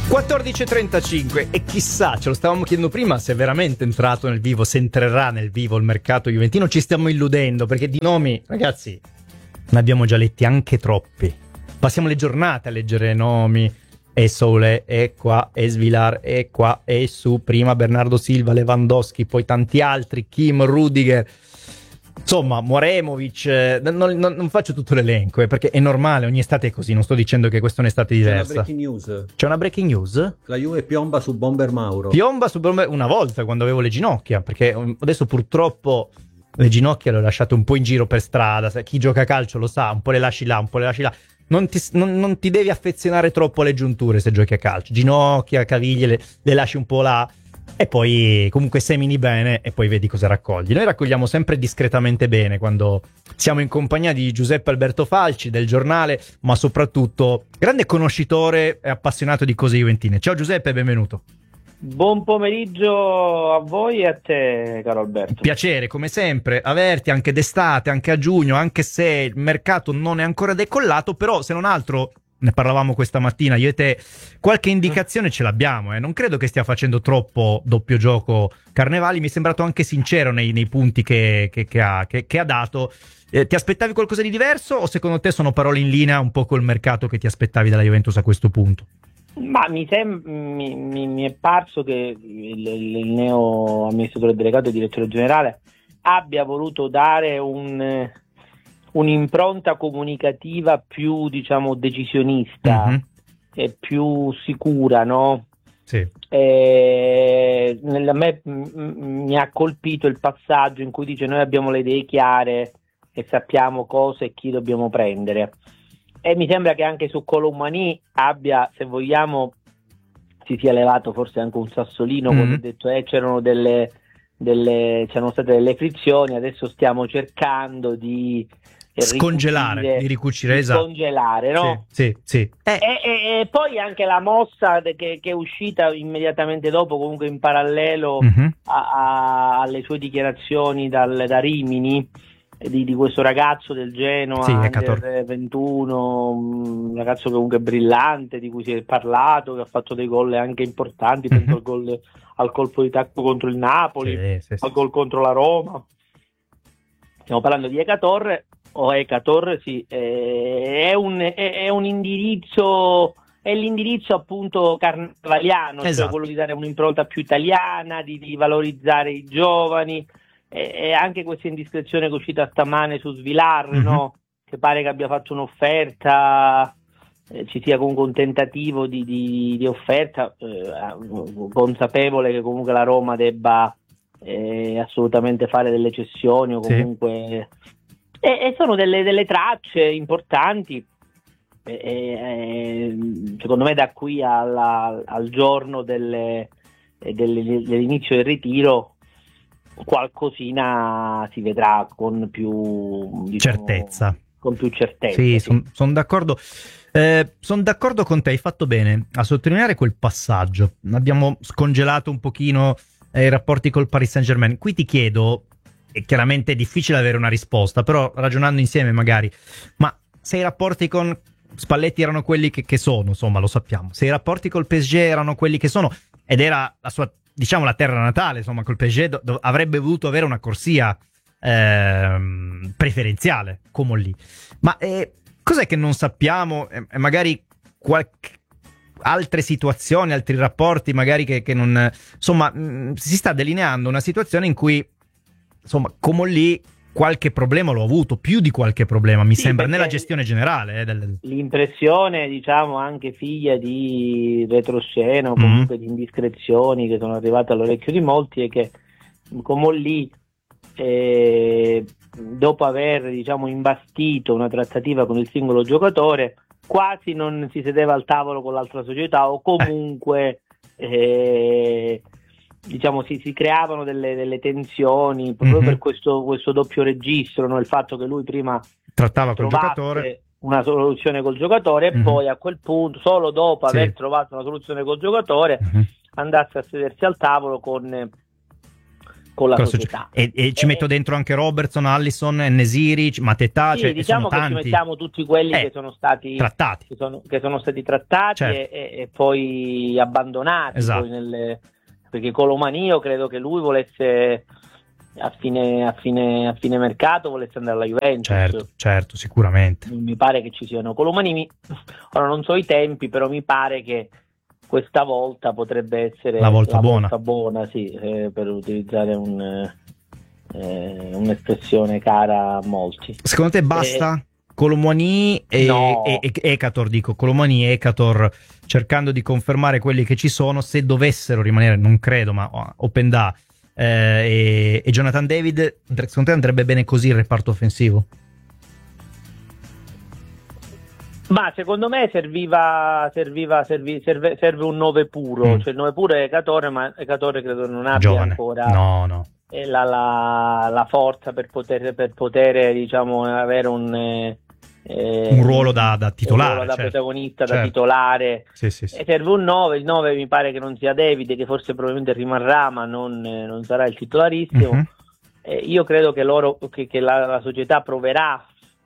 14:35 e chissà, ce lo stavamo chiedendo prima, se è veramente entrato nel vivo, se entrerà nel vivo il mercato juventino. Ci stiamo illudendo perché di nomi, ragazzi, ne abbiamo già letti anche troppi. Passiamo le giornate a leggere nomi. E Soule, e qua, e Svilar, e qua, e su. Prima Bernardo Silva, Lewandowski, poi tanti altri, Kim, Rudiger. Insomma, Moremovic, non faccio tutto l'elenco, perché è normale, ogni estate è così, non sto dicendo che questa è un'estate diversa. C'è una breaking news? La Juve piomba su Bomber Mauro. Piomba su Bomber una volta, quando avevo le ginocchia, perché adesso purtroppo le ginocchia le ho lasciate un po' in giro per strada, chi gioca a calcio lo sa, un po' le lasci là, un po' le lasci là. Non ti devi affezionare troppo alle giunture se giochi a calcio, ginocchia, caviglie, le lasci un po' là. E poi comunque semini bene e poi vedi cosa raccogli. Noi raccogliamo sempre discretamente bene quando siamo in compagnia di Giuseppe Alberto Falci del Giornale, ma soprattutto grande conoscitore e appassionato di cose juventine. Ciao Giuseppe, benvenuto. Buon pomeriggio a voi e a te, caro Alberto. Piacere, come sempre, averti anche d'estate, anche a giugno, anche se il mercato non è ancora decollato, però se non altro, ne parlavamo questa mattina, io e te, qualche indicazione ce l'abbiamo, non credo che stia facendo troppo doppio gioco Carnevali, mi è sembrato anche sincero nei punti che ha dato. Ti aspettavi qualcosa di diverso o secondo te sono parole in linea un po' col mercato che ti aspettavi dalla Juventus a questo punto? Ma mi è parso che il neo amministratore delegato e direttore generale abbia voluto dare un'impronta comunicativa più, diciamo, decisionista e più sicura, no? Sì. A me mi ha colpito il passaggio in cui dice: noi abbiamo le idee chiare e sappiamo cosa e chi dobbiamo prendere. E mi sembra che anche su Colomani abbia, se vogliamo, si sia levato forse anche un sassolino quando ha detto c'erano state delle frizioni, adesso stiamo cercando di scongelare, di ricucire, esatto. Scongelare, no? Sì. E poi anche la mossa che è uscita immediatamente dopo, comunque in parallelo alle sue dichiarazioni da Rimini, di questo ragazzo del Genoa, sì, Under 21, un ragazzo comunque brillante, di cui si è parlato, che ha fatto dei gol anche importanti, penso al gol, al colpo di tacco contro il Napoli, sì. al gol contro la Roma. Stiamo parlando di Ecatorre, sì, è un indirizzo, è l'indirizzo appunto carnevaliano, esatto. Cioè quello di dare un'impronta più italiana, di valorizzare i giovani. E anche questa indiscrezione che è uscita stamane su Svilar, no? Che pare che abbia fatto un'offerta, ci sia comunque un tentativo di offerta, consapevole che comunque la Roma debba assolutamente fare delle cessioni o comunque e sono delle tracce importanti, secondo me da qui al giorno dell'inizio del ritiro qualcosina si vedrà con più, diciamo, certezza. Con più certezza. Sì. Sono d'accordo. Sono d'accordo con te, hai fatto bene a sottolineare quel passaggio. Abbiamo scongelato un pochino i rapporti col Paris Saint-Germain. Qui ti chiedo, e chiaramente è difficile avere una risposta, però ragionando insieme magari, ma se i rapporti con Spalletti erano quelli che sono, insomma lo sappiamo, se i rapporti col PSG erano quelli che sono, ed era la sua, diciamo, la terra natale, insomma, col PSG avrebbe voluto avere una corsia preferenziale, come lì. Ma cos'è che non sappiamo? Magari altre situazioni, altri rapporti, magari che non... Insomma, si sta delineando una situazione in cui, insomma, come lì qualche problema l'ho avuto, più di qualche problema, mi sembra, nella gestione generale. L'impressione, diciamo, anche figlia di retroscena o comunque di indiscrezioni che sono arrivate all'orecchio di molti, è che come lì, dopo aver, diciamo, imbastito una trattativa con il singolo giocatore, quasi non si sedeva al tavolo con l'altra società o comunque... diciamo si creavano delle tensioni proprio per questo doppio registro, no? Il fatto che lui prima trattava col giocatore, una soluzione col giocatore e poi a quel punto, solo dopo aver trovato una soluzione col giocatore, andasse a sedersi al tavolo con con la società. E ci metto dentro anche Robertson, Allison, Nesiri, Mateta, sì, cioè, diciamo che tanti. ci mettiamo tutti quelli che sono stati trattati, che sono stati trattati, certo. e poi abbandonati, esatto. poi perché Colomani io credo che lui volesse a fine mercato volesse andare alla Juventus. Certo, sicuramente. Mi pare che ci siano Colomani, ora non so i tempi, però mi pare che questa volta potrebbe essere la volta buona, sì, per utilizzare un'espressione cara a molti. Secondo te basta? Colomani e Ekator, dico Colomani e Ekator, cercando di confermare quelli che ci sono, se dovessero rimanere, non credo, ma Openda e Jonathan David, secondo te andrebbe bene così il reparto offensivo? Ma secondo me serve un 9 puro, cioè il 9 puro è Ecatore, ma Ecatore credo non abbia giovane. ancora no. La forza per poter diciamo avere un ruolo da titolare, un ruolo da protagonista, certo. Da titolare. Sì. E serve un 9, il 9 mi pare che non sia David, che forse probabilmente rimarrà, ma non sarà il titolarissimo. Io credo che la società proverà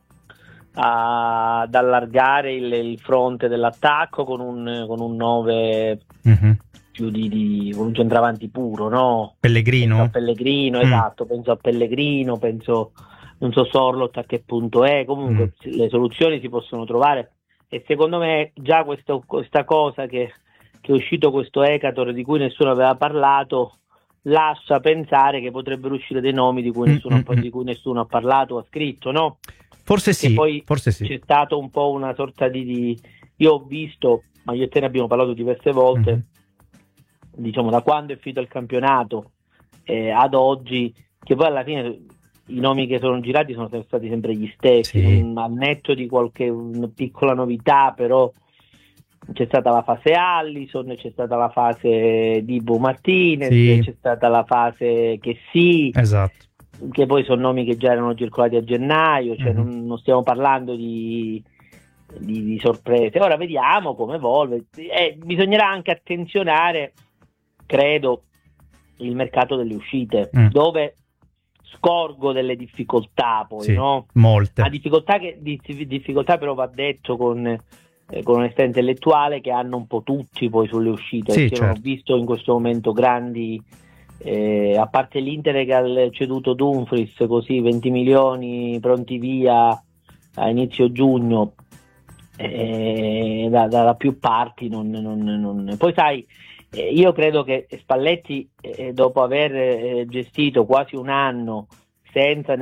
ad allargare il fronte dell'attacco con un 9 più con un centravanti puro, no? Pellegrino? Esatto, penso a Pellegrino, non so Sorloth a che punto è, comunque le soluzioni si possono trovare, e secondo me già questa cosa che è uscito questo Ekator di cui nessuno aveva parlato lascia pensare che potrebbero uscire dei nomi di cui nessuno ha parlato o ha scritto, no? Forse sì. C'è stato un po' una sorta io ho visto, ma io e te ne abbiamo parlato diverse volte, diciamo da quando è finito il campionato ad oggi, che poi alla fine i nomi che sono girati sono stati sempre gli stessi, al netto di qualche piccola novità, però c'è stata la fase Allison, c'è stata la fase di Bu Martinez, c'è stata la fase esatto, che poi sono nomi che già erano circolati a gennaio, cioè non stiamo parlando di sorprese. Ora vediamo come evolve. Bisognerà anche attenzionare, credo, il mercato delle uscite, dove scorgo delle difficoltà poi, no? Molte. Difficoltà però va detto con onestà intellettuale, che hanno un po' tutti poi sulle uscite, perché certo. non ho visto in questo momento grandi, a parte l'Inter che ha ceduto Dumfries, così 20 milioni pronti via a inizio giugno, da più parti poi sai, io credo che Spalletti, dopo aver gestito quasi un anno senza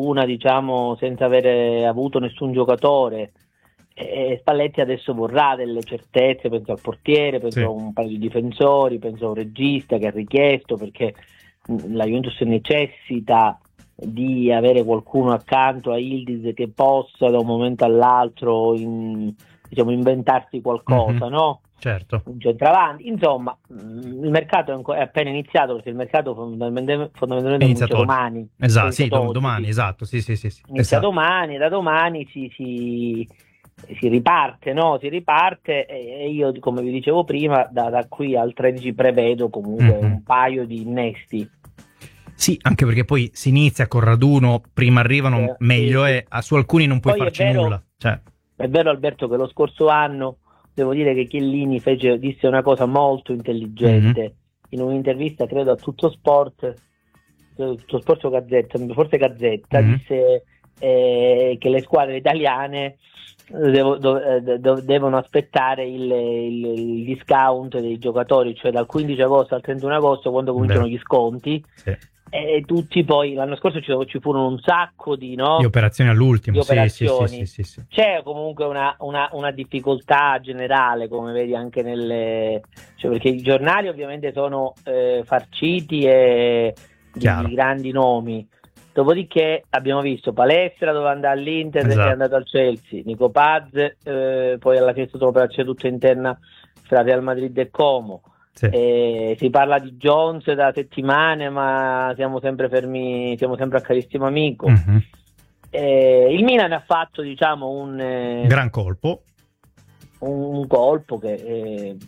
aver avuto nessun giocatore, Spalletti adesso vorrà delle certezze, penso al portiere, penso a un paio di difensori, penso a un regista che ha richiesto, perché la Juventus necessita di avere qualcuno accanto a Yildiz che possa da un momento all'altro inventarsi qualcosa, no? Certo. Un centravanti, insomma, il mercato è appena iniziato, perché il mercato fondamentalmente inizia domani. Esatto, domani, esatto, sì. Inizia domani, da domani si riparte, no? Si riparte, e io, come vi dicevo prima, da qui al 13 prevedo comunque un paio di innesti. Sì, anche perché poi si inizia con raduno, prima arrivano, meglio è, su alcuni non puoi poi farci nulla. È vero, Alberto, che lo scorso anno devo dire che Chiellini disse una cosa molto intelligente in un'intervista, credo a Tutto Sport o Gazzetta, forse Gazzetta, disse che le squadre italiane devono aspettare il discount dei giocatori, cioè dal 15 agosto al 31 agosto, quando cominciano gli sconti. E tutti poi l'anno scorso ci furono un sacco di operazioni all'ultimo. Sì. C'è comunque una difficoltà generale, come vedi anche perché i giornali ovviamente sono farciti di grandi nomi. Dopodiché abbiamo visto Palestra dove andare all'Inter, è andato al Chelsea, Nico Paz, poi alla fine è stata un'operazione tutta interna fra Real Madrid e Como. Si parla di Jones da settimane, ma siamo sempre fermi, siamo sempre a carissimo amico. Il Milan ha fatto un gran colpo, un colpo che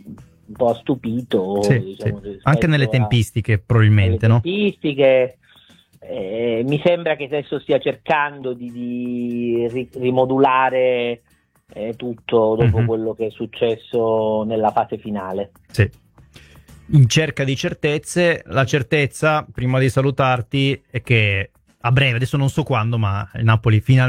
un po' ha stupito, sì, diciamo, sì. Anche nelle tempistiche probabilmente, nelle tempistiche, mi sembra che adesso stia cercando di rimodulare tutto dopo quello che è successo nella fase finale. Sì. In cerca di certezze, la certezza, prima di salutarti, è che a breve, adesso non so quando, ma il Napoli finalmente